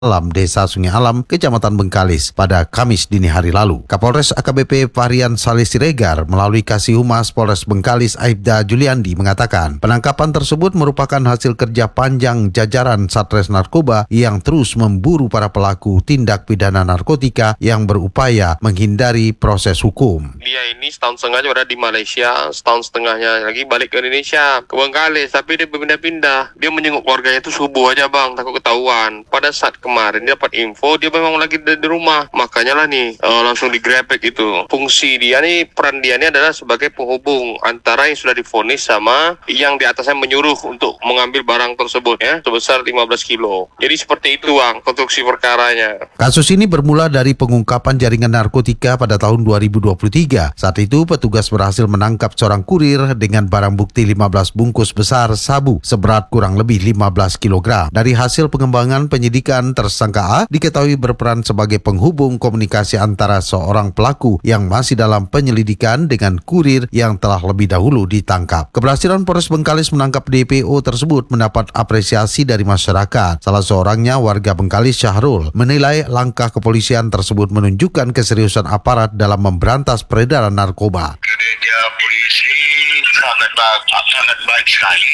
Alam Desa Sungai Alam, Kecamatan Bengkalis pada Kamis dini hari lalu. Kapolres AKBP Varian Saleh Siregar melalui Kasih Humas Polres Bengkalis Aibda Juliandi mengatakan penangkapan tersebut merupakan hasil kerja panjang jajaran Satres Narkoba yang terus memburu para pelaku tindak pidana narkotika yang berupaya menghindari proses hukum. Dia ini setahun setengah berada di Malaysia, setahun setengahnya lagi balik ke Indonesia, ke Bengkalis, tapi dia berpindah-pindah. Dia menjenguk keluarganya itu subuh aja bang, takut ketahuan. Pada saat kemarin dia dapat info dia memang lagi di rumah, makanya lah nih langsung digrebek itu. Fungsi dia nih, peran dia ini adalah sebagai penghubung antara yang sudah divonis sama yang di atasnya menyuruh untuk mengambil barang tersebut ya, sebesar 15 kilo. Jadi seperti itu bang konstruksi perkaranya. Kasus ini bermula dari pengungkapan jaringan narkotika pada tahun 2023. Saat itu petugas berhasil menangkap seorang kurir dengan barang bukti 15 bungkus besar sabu seberat kurang lebih 15 kg. Dari hasil pengembangan penyidikan, tersangka A diketahui berperan sebagai penghubung komunikasi antara seorang pelaku yang masih dalam penyelidikan dengan kurir yang telah lebih dahulu ditangkap. Keberhasilan Polres Bengkalis menangkap DPO tersebut mendapat apresiasi dari masyarakat. Salah seorangnya warga Bengkalis, Syahrul, menilai langkah kepolisian tersebut menunjukkan keseriusan aparat dalam memberantas peredaran narkoba. Kerja polisi sangat baik sekali.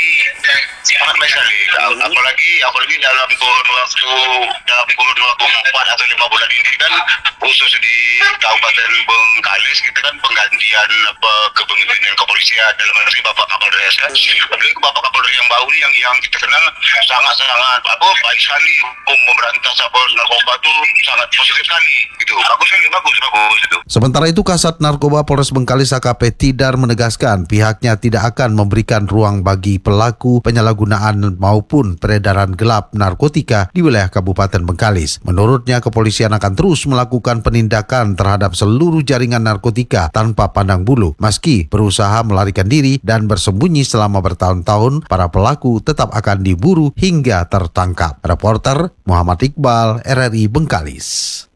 Apalagi dalam kurun waktu 4 atau 5 bulan ini kan, khusus di Kabupaten Bengkalis kita kan penggantian kepemimpinan kepolisian dalam arti Bapak Kapolres kan. Apalagi Bapak Kapolres yang baru yang kita kenal sangat baik sekali memberantas narkoba itu sangat positif sekali gitu. Bagus itu. Sementara itu Kasat Narkoba Polres Bengkalis AKP Tidar menegaskan pihaknya tidak akan memberikan ruang bagi pelaku penyalahgunaan maupun peredaran gelap narkotika di wilayah Kabupaten Bengkalis. Menurutnya kepolisian akan terus melakukan penindakan terhadap seluruh jaringan narkotika tanpa pandang bulu. Meski berusaha melarikan diri dan bersembunyi selama bertahun-tahun, para pelaku tetap akan diburu hingga tertangkap. Reporter Muhammad Iqbal, RRI Bengkalis.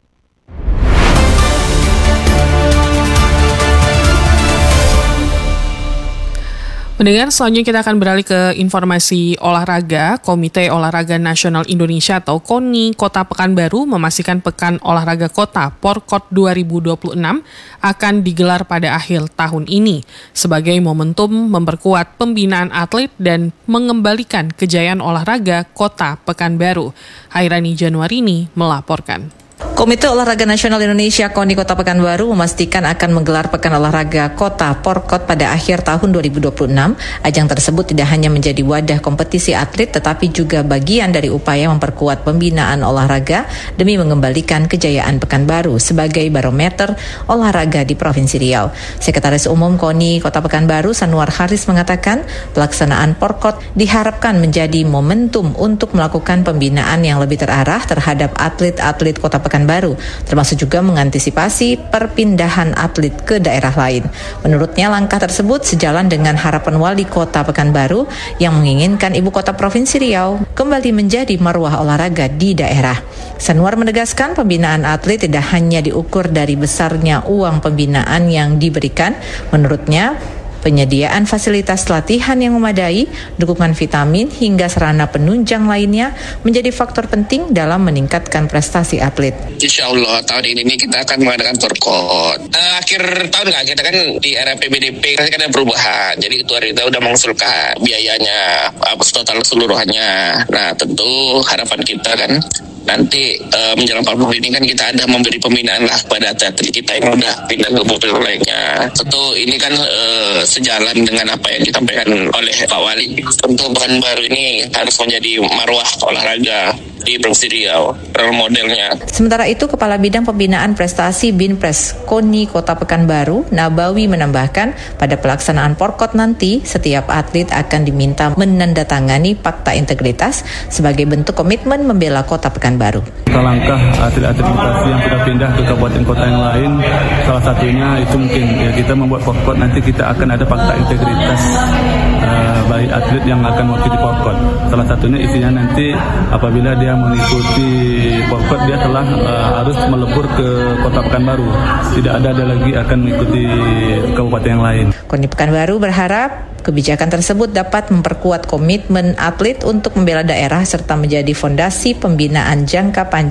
Pendengar, selanjutnya kita akan beralih ke informasi olahraga. Komite Olahraga Nasional Indonesia atau KONI Kota Pekanbaru memastikan Pekan Olahraga Kota Porkot 2026 akan digelar pada akhir tahun ini sebagai momentum memperkuat pembinaan atlet dan mengembalikan kejayaan olahraga Kota Pekanbaru. Hairani Januarini melaporkan. Komite Olahraga Nasional Indonesia KONI Kota Pekanbaru memastikan akan menggelar Pekan Olahraga Kota Porkot pada akhir tahun 2026. Ajang tersebut tidak hanya menjadi wadah kompetisi atlet tetapi juga bagian dari upaya memperkuat pembinaan olahraga demi mengembalikan kejayaan Pekanbaru sebagai barometer olahraga di Provinsi Riau. Sekretaris Umum KONI Kota Pekanbaru Sanwar Haris mengatakan pelaksanaan Porkot diharapkan menjadi momentum untuk melakukan pembinaan yang lebih terarah terhadap atlet-atlet Kota Pekanbaru, termasuk juga mengantisipasi perpindahan atlet ke daerah lain. Menurutnya langkah tersebut sejalan dengan harapan Wali Kota Pekanbaru yang menginginkan Ibu Kota Provinsi Riau kembali menjadi marwah olahraga di daerah. Sanwar menegaskan pembinaan atlet tidak hanya diukur dari besarnya uang pembinaan yang diberikan. Menurutnya, penyediaan fasilitas latihan yang memadai, dukungan vitamin, hingga sarana penunjang lainnya menjadi faktor penting dalam meningkatkan prestasi atlet. Insya Allah tahun ini kita akan mengadakan Porkot. Akhir tahun kita kan di era PBDP kan ada perubahan. Jadi ketua kita udah mengusulkan biayanya total keseluruhannya. Nah tentu harapan kita kan nanti menjelang Papua ini kan kita ada memberi pembinaan lah kepada atlet kita yang udah pindah ke mobil lainnya. Tentu ini kan sejalan dengan apa yang disampaikan oleh Pak Wali. Tentu Pekanbaru ini harus menjadi marwah olahraga di Provinsi Riau, role modelnya. Sementara itu, Kepala Bidang Pembinaan Prestasi Binpres KONI Kota Pekanbaru, Nabawi menambahkan pada pelaksanaan Porkot nanti, setiap atlet akan diminta menandatangani fakta integritas sebagai bentuk komitmen membela Kota Pekanbaru. Langkah atlet-atlet Bekasi yang sudah pindah ke kabupaten kota yang lain, salah satunya itu mungkin ya, kita membuat Porkot nanti kita akan ada fakta integritas bagi atlet yang akan mewakili Porkot. Salah satunya isinya nanti apabila dia mengikuti Porkot Porkot dia telah harus melebur ke Kota Pekanbaru. Tidak ada lagi akan mengikuti kabupaten yang lain. KONI Pekanbaru berharap kebijakan tersebut dapat memperkuat komitmen atlet untuk membela daerah serta menjadi fondasi pembinaan jangka panjang